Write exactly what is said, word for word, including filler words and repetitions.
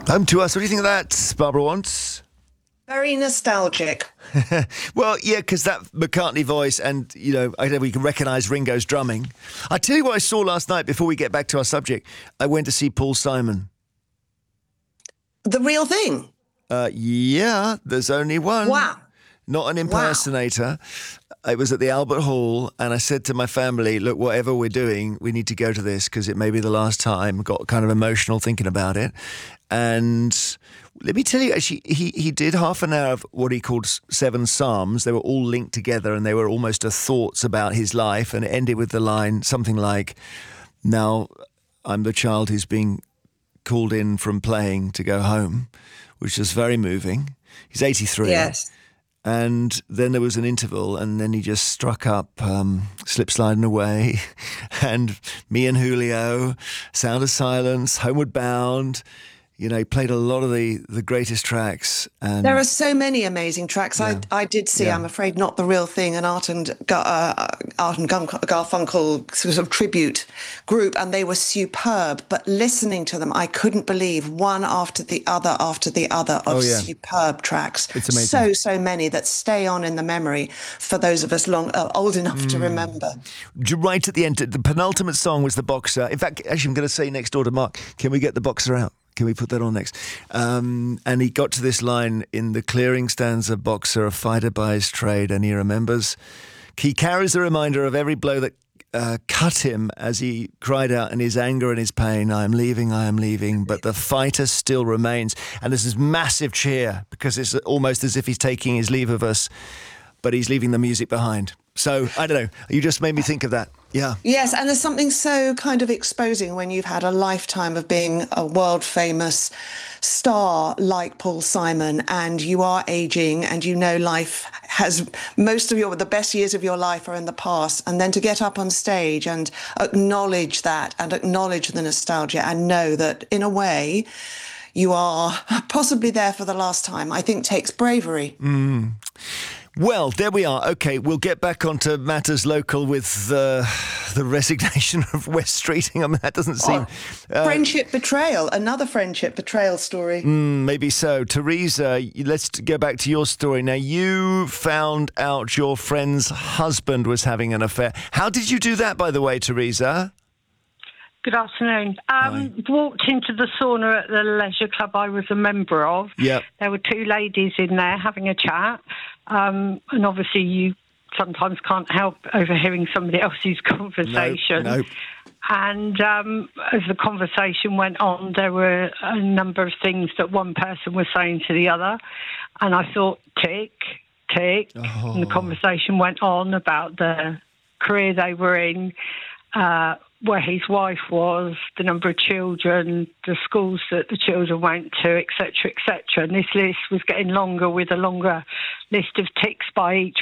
Home to Us. What do you think of that, Barbara Wants? Very nostalgic. Well, yeah, because that McCartney voice and, you know, I know we can recognise Ringo's drumming. I tell you what I saw last night before we get back to our subject. I went to see Paul Simon. The real thing? Uh, yeah, there's only one. Wow. Not an impersonator. Wow. It was at the Albert Hall, and I said to my family, look, whatever we're doing, we need to go to this because it may be the last time. Got kind of emotional thinking about it. And let me tell you, actually, he, he did half an hour of what he called seven psalms. They were all linked together, and they were almost a thoughts about his life, and it ended with the line, something like, now I'm the child who's being called in from playing to go home, which was very moving. He's eighty-three. Yes. And then there was an interval, and then he just struck up um, Slip Sliding Away and Me and Julio, Sound of Silence, Homeward Bound. You know, he played a lot of the, the greatest tracks. And there are so many amazing tracks. Yeah. I I did see, yeah. I'm afraid, Not the Real Thing, an Art and, uh, Art and Garfunkel sort of tribute group, and they were superb. But listening to them, I couldn't believe one after the other after the other of oh, yeah. superb tracks. It's amazing. So, so many that stay on in the memory for those of us long uh, old enough mm. to remember. Right at the end, the penultimate song was The Boxer. In fact, actually, I'm going to say next door to Mark, can we get The Boxer out? Can we put that on next? Um, and he got to this line, in the clearing stands a boxer, a fighter by his trade, and he remembers, he carries a reminder of every blow that uh, cut him as he cried out in his anger and his pain, I am leaving, I am leaving, but the fighter still remains. And there's this massive cheer, because it's almost as if he's taking his leave of us, but he's leaving the music behind. So, I don't know, you just made me think of that. Yeah. Yes, and there's something so kind of exposing when you've had a lifetime of being a world-famous star like Paul Simon, and you are aging, and you know life has most of your, the best years of your life are in the past, and then to get up on stage and acknowledge that and acknowledge the nostalgia and know that, in a way, you are possibly there for the last time, I think takes bravery. Mm. Well, there we are. Okay, we'll get back onto matters local with uh, the resignation of Wes Streeting. I mean, that doesn't seem... Oh, uh, friendship betrayal, another friendship betrayal story. Mm, maybe so. Teresa, let's go back to your story. Now, you found out your friend's husband was having an affair. How did you do that, by the way, Teresa? Good afternoon. Um, walked into the sauna at the leisure club I was a member of. Yep. There were two ladies in there having a chat. Um, and obviously you sometimes can't help overhearing somebody else's conversation. No, no. And um, as the conversation went on, there were a number of things that one person was saying to the other. And I thought, tick, tick. Oh. And the conversation went on about the career they were in, uh, where his wife was, the number of children, the schools that the children went to, et cetera, et cetera. And this list was getting longer with a longer list of ticks by each